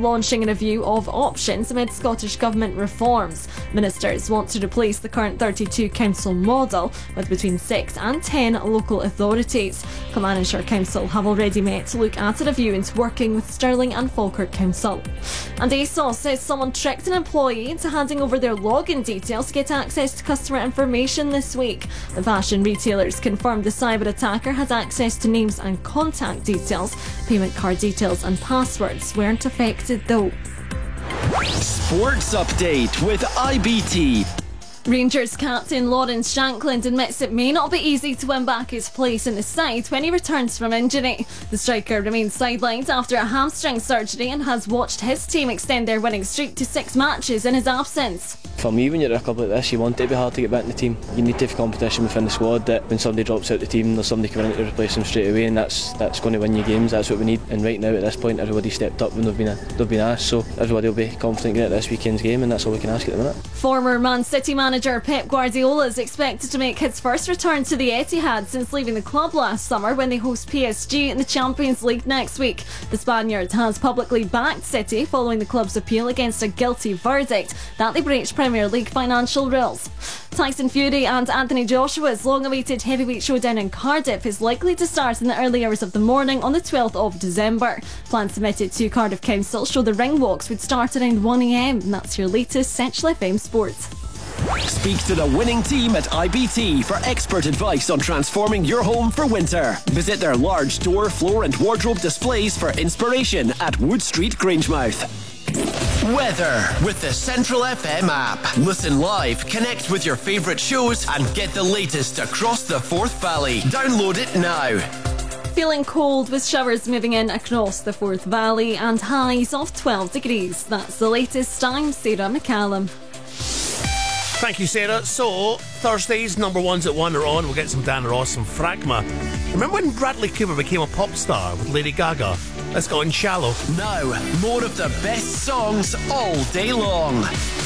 launching a review of options amid Scottish Government reforms. Ministers want to replace the current 32 council model with between 6 and 10 local authorities. Kilmarnockshire Council have already met to look at a review into working with Stirling and Falkirk Council. And ASOS says someone tricked an employee into handing over their login details to get access to customer information this week. The fashion retailers confirmed the cyber attacker had access to names and contact details. Payment card details and passwords weren't affected though. Sports Update with IBT. Rangers captain Lawrence Shankland admits it may not be easy to win back his place in the side when he returns from injury. The striker remains sidelined after a hamstring surgery and has watched his team extend their winning streak to 6 matches in his absence. For me, when you're at a club like this, you want it to be hard to get back in the team. You need to have competition within the squad, that when somebody drops out the team, there's somebody coming in to replace them straight away, and that's going to win you games. That's what we need. And right now, at this point, everybody stepped up when they've been asked, so everybody will be confident getting at this weekend's game, and that's all we can ask at the minute. Former Man City manager Pep Guardiola is expected to make his first return to the Etihad since leaving the club last summer when they host PSG in the Champions League next week. The Spaniard has publicly backed City following the club's appeal against a guilty verdict that they breached Premier League financial rules. Tyson Fury and Anthony Joshua's long-awaited heavyweight showdown in Cardiff is likely to start in the early hours of the morning on the 12th of December. Plans submitted to Cardiff Council show the ring walks would start around 1 a.m. And that's your latest Central FM Sports. Speak to the winning team at IBT for expert advice on transforming your home for winter. Visit their large door, floor and wardrobe displays for inspiration at Wood Street, Grangemouth. Weather with the Central FM app. Listen live, connect with your favourite shows and get the latest across the Forth Valley. Download it now. Feeling cold with showers moving in across the Forth Valley and highs of 12 degrees. That's the latest. I'm Sarah McCallum. Thank you, Sarah. So, Thursdays, number ones at 1 are on. We'll get some Dan Ross and Fragma. Remember when Bradley Cooper became a pop star with Lady Gaga? Let's go in Shallow. Now, more of the best songs all day long.